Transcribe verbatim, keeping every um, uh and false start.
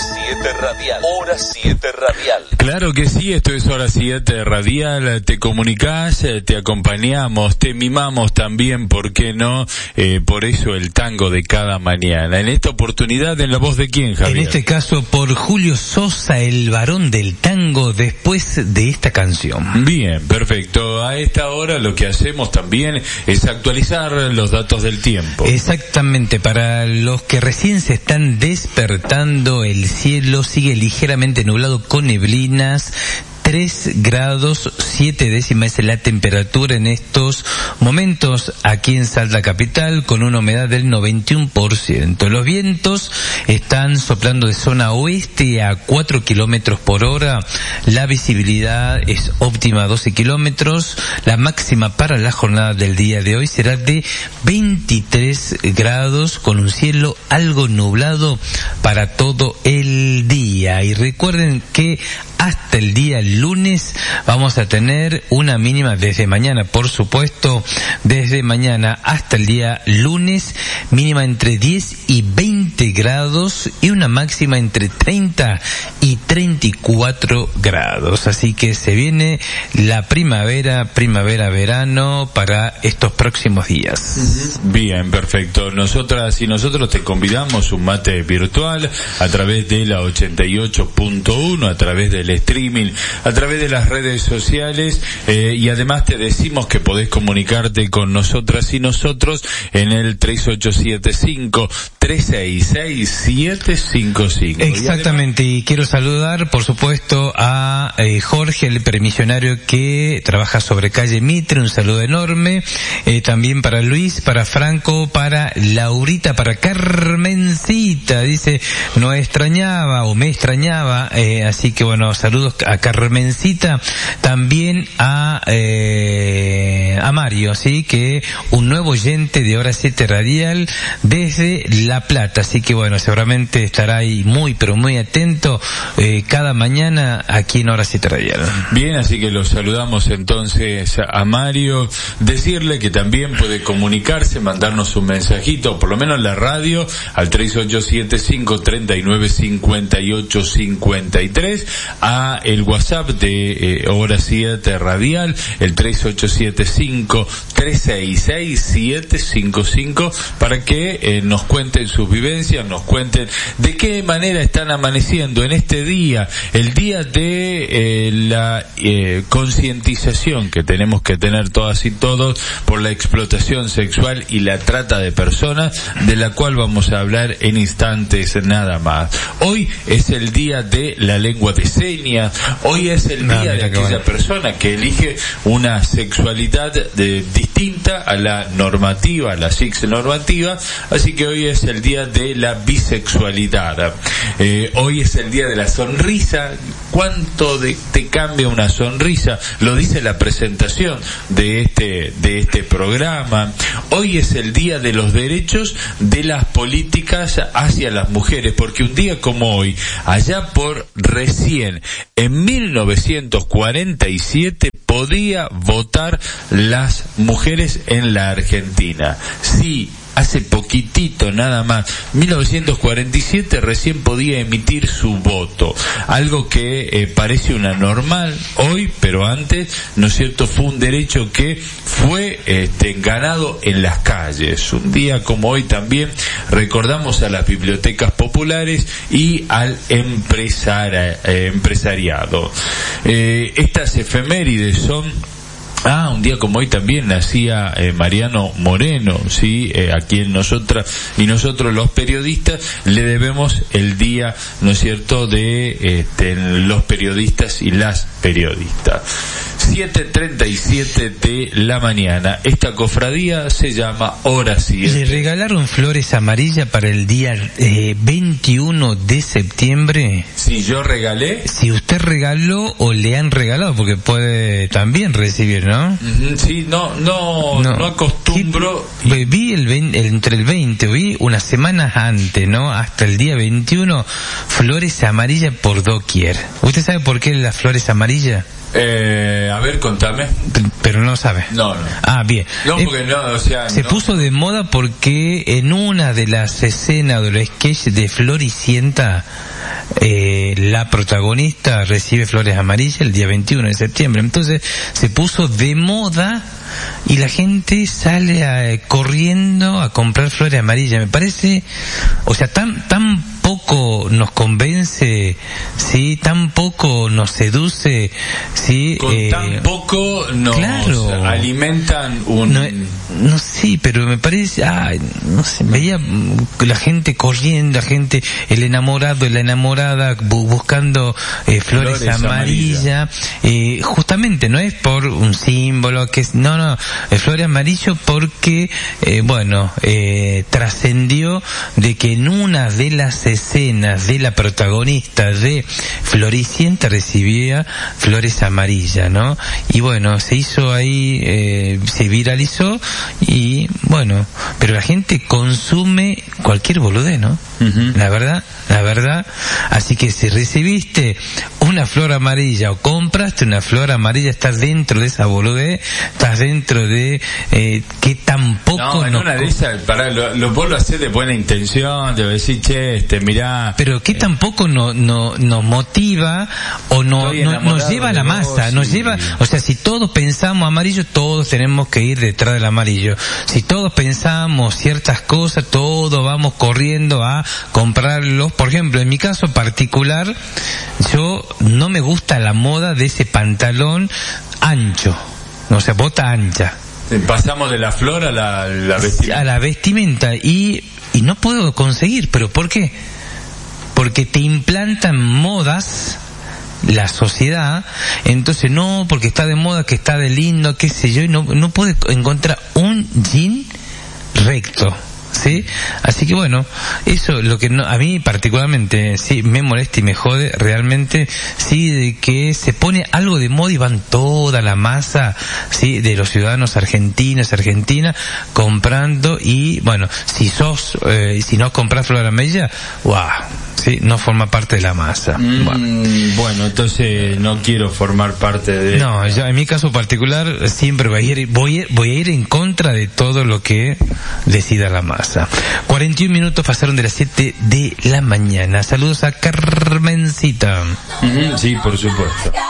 siete Radial. Hora siete Radial. Claro que sí, esto es Hora siete Radial. Te comunicás, te acompañamos, te mimamos también, ¿por qué no? Eh, por eso el tango de cada mañana. En esta oportunidad, ¿en la voz de quién, Javier? En este caso, por Julio Sosa, el varón del tango, después de esta canción. Bien, perfecto. A esta hora lo que hacemos también es actualizar los datos del tiempo. Exactamente, para los que recién se están despertando, el cielo sigue ligeramente nublado con neblinas. tres grados siete décimas es la temperatura en estos momentos aquí en Salta Capital, con una humedad del noventa y uno por ciento. Los vientos están soplando de zona oeste a cuatro kilómetros por hora. La visibilidad es óptima, doce kilómetros. La máxima para la jornada del día de hoy será de veintitrés grados, con un cielo algo nublado para todo el día. Y recuerden que hasta el día lunes vamos a tener una mínima desde mañana, por supuesto, desde mañana hasta el día lunes, mínima entre diez y veinte grados y una máxima entre treinta y treinta y cuatro grados. Así que se viene la primavera, primavera-verano para estos próximos días. Bien, perfecto. Nosotras y nosotros te convidamos un mate virtual a través de la ochenta y ocho punto uno, a través del streaming, a través de las redes sociales, eh, y además te decimos que podés comunicarte con nosotras y nosotros en el tres ocho siete cinco, tres seis seis, siete cinco cinco. Exactamente, y, además... y quiero saludar, por supuesto, a eh, Jorge, el permisionario que trabaja sobre calle Mitre, un saludo enorme, eh, también para Luis, para Franco, para Laurita, para Carmencita, dice, no extrañaba o me extrañaba, eh, así que bueno, saludos a Carmencita, también a eh, a Mario, sí, que un nuevo oyente de Hora siete Radial desde La Plata, así que bueno, seguramente estará ahí muy pero muy atento eh, cada mañana aquí en Hora siete Radial. Bien, así que los saludamos entonces a Mario, decirle que también puede comunicarse, mandarnos un mensajito, por lo menos en la radio, al tres ocho siete cinco, tres nueve cinco ocho cinco tres, a el WhatsApp de eh, Hora siete Radial, el tres ocho siete cinco, tres seis seis, siete cinco cinco, para que eh, nos cuenten sus vivencias, nos cuenten de qué manera están amaneciendo en este día, el día de eh, la eh, concientización que tenemos que tener todas y todos por la explotación sexual y la trata de personas, de la cual vamos a hablar en instantes nada más. Hoy es el día de la lengua de señas, hoy es el día no, de aquella bueno. persona que elige una sexualidad de, distinta a la normativa, a la cis normativa, así que hoy es el día de la bisexualidad. Eh, hoy es el día de la sonrisa. ¿Cuánto de, te cambia una sonrisa? Lo dice la presentación de este de este programa. Hoy es el día de los derechos de las políticas hacia las mujeres, porque un día como hoy, allá por recién, en mil novecientos cuarenta y siete, podía votar las mujeres en la Argentina. Sí, hace poquitito nada más, mil novecientos cuarenta y siete, recién podía emitir su voto, algo que eh, parece una normal hoy, pero antes, ¿no es cierto?, fue un derecho que fue este, ganado en las calles. Un día como hoy también recordamos a las bibliotecas populares y al empresari- eh, empresariado. Eh, estas efemérides son... Ah, un día como hoy también nacía eh, Mariano Moreno, sí, eh, a quien nosotras y nosotros los periodistas le debemos el día, ¿no es cierto?, de este, los periodistas y las periodistas. siete treinta y siete de la mañana. Esta cofradía se llama Hora siete. ¿Le regalaron flores amarillas para el día eh, veintiuno de septiembre? Si yo regalé. Si usted regaló o le han regalado, porque puede también recibir, ¿no? Sí, no, no, no, no acostumbro. Sí, vi el, veinte, el entre el veinte, vi unas semanas antes, ¿no? Hasta el día veintiuno, flores amarillas por doquier. ¿Usted sabe por qué las flores amarillas? Eh, a ver, contame. Pero no sabe. No, no. Ah, bien. No, porque eh, no, o sea... Se no. puso de moda porque en una de las escenas de los sketches de Floricienta, eh, la protagonista recibe flores amarillas el día veintiuno de septiembre. Entonces se puso de moda y la gente sale a, corriendo a comprar flores amarillas. Me parece, o sea, tan tan poco nos convence, sí, tan poco nos seduce, sí, con eh, tan poco nos claro, alimentan un no, no sé, pero me parece, ay, no sé, veía la gente corriendo, la gente, el enamorado, la enamorada bu buscando eh, flores, flores amarillas, amarilla. eh, justamente no es por un símbolo, que es, no, no, eh, flores amarillo porque, eh, bueno, eh, trascendió de que en una de las escenas de la protagonista de Floricienta recibía flores amarillas, ¿no? Y bueno, se hizo ahí, eh, se viralizó y bueno, pero la gente consume cualquier boludez, ¿no? Uh-huh. La verdad, la verdad. Así que si recibiste una flor amarilla o compraste una flor amarilla, estás dentro de esa boludez, estás dentro de eh, que tampoco no, en una de esas, para lo, lo vos lo hacés de buena intención, de decir, che, este, mirá, pero que eh, tampoco no, no, nos motiva o no, no nos lleva a la masa, vos, nos sí. lleva, o sea, si todos pensamos amarillo, todos tenemos que ir detrás del amarillo. Si todos pensamos ciertas cosas, todos vamos corriendo a comprarlos. Por ejemplo, en mi caso particular, yo no me gusta la moda de ese pantalón ancho, o sea, bota ancha. Pasamos de la flor a la, la vestimenta. A la vestimenta y, y no puedo conseguir. ¿Pero por qué? Porque te implantan modas la sociedad, entonces no, porque está de moda, que está de lindo, qué sé yo, y no, no puedes encontrar un jean recto. ¿Sí? Así que bueno, eso lo que no, a mí particularmente sí me molesta y me jode realmente, sí, de que se pone algo de moda y van toda la masa, sí, de los ciudadanos argentinos, argentinas comprando. Y bueno, si sos, eh, si no compras flor amarilla, wow, sí, no forma parte de la masa. Mm, bueno. bueno, entonces no quiero formar parte de... No, yo en mi caso particular siempre voy a ir, voy a, voy a ir en contra de todo lo que decida la masa. cuarenta y un minutos pasaron de las siete de la mañana. Saludos a Carmencita. Uh-huh, sí, por supuesto.